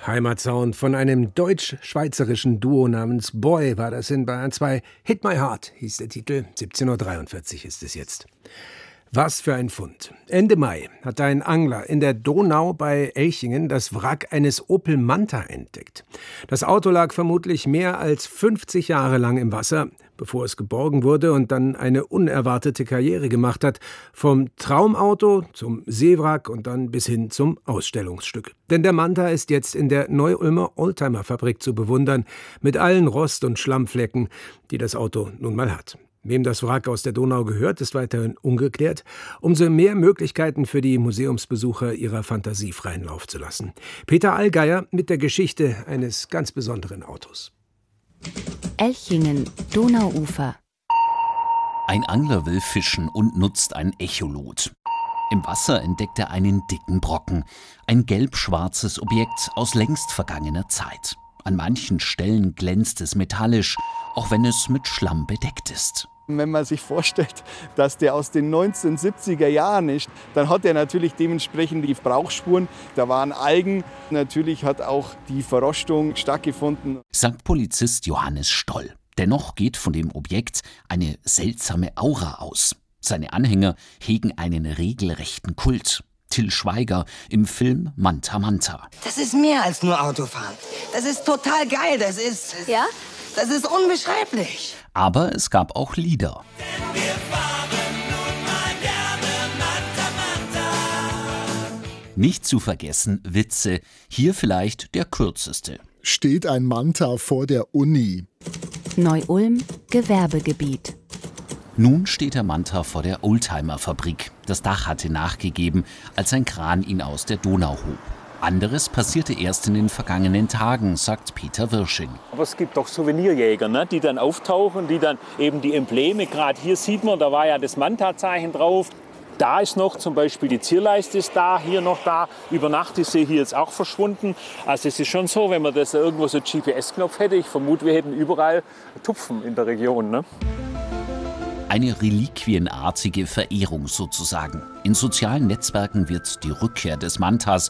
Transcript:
Heimatsound von einem deutsch-schweizerischen Duo namens Boy war das in Bayern 2. Hit My Heart hieß der Titel. 17:43 Uhr ist es jetzt. Was für ein Fund. Ende Mai hat ein Angler in der Donau bei Elchingen das Wrack eines Opel Manta entdeckt. Das Auto lag vermutlich mehr als 50 Jahre lang im Wasser, bevor es geborgen wurde und dann eine unerwartete Karriere gemacht hat. Vom Traumauto zum Seewrack und dann bis hin zum Ausstellungsstück. Denn der Manta ist jetzt in der Neu-Ulmer Oldtimer-Fabrik zu bewundern, mit allen Rost- und Schlammflecken, die das Auto nun mal hat. Wem das Wrack aus der Donau gehört, ist weiterhin ungeklärt. Umso mehr Möglichkeiten für die Museumsbesucher, ihrer Fantasie freien Lauf zu lassen. Peter Allgeier mit der Geschichte eines ganz besonderen Autos. Elchingen, Donauufer. Ein Angler will fischen und nutzt ein Echolot. Im Wasser entdeckt er einen dicken Brocken. Ein gelb-schwarzes Objekt aus längst vergangener Zeit. An manchen Stellen glänzt es metallisch, auch wenn es mit Schlamm bedeckt ist. Wenn man sich vorstellt, dass der aus den 1970er Jahren ist, dann hat er natürlich dementsprechend die Brauchspuren. Da waren Algen, natürlich hat auch die Verrostung stattgefunden. Sagt Polizist Johannes Stoll. Dennoch geht von dem Objekt eine seltsame Aura aus. Seine Anhänger hegen einen regelrechten Kult. Till Schweiger im Film Manta Manta. Das ist mehr als nur Autofahren. Das ist total geil. Das ist... Ja? Das ist unbeschreiblich. Aber es gab auch Lieder. Denn wir fahren nun mal gerne Manta Manta. Nicht zu vergessen Witze. Hier vielleicht der kürzeste. Steht ein Manta vor der Uni. Neu-Ulm, Gewerbegebiet. Nun steht der Manta vor der Oldtimer-Fabrik. Das Dach hatte nachgegeben, als ein Kran ihn aus der Donau hob. Anderes passierte erst in den vergangenen Tagen, sagt Peter Wirsching. Aber es gibt auch Souvenirjäger, ne, die dann auftauchen, die dann eben die Embleme, gerade hier sieht man, da war ja das Manta-Zeichen drauf. Da ist noch zum Beispiel die Zierleiste ist da, hier noch da. Über Nacht ist sie hier jetzt auch verschwunden. Also es ist schon so, wenn man das irgendwo so einen GPS-Knopf hätte, ich vermute, wir hätten überall Tupfen in der Region. Ne? Eine reliquienartige Verehrung sozusagen. In sozialen Netzwerken wird die Rückkehr des Mantas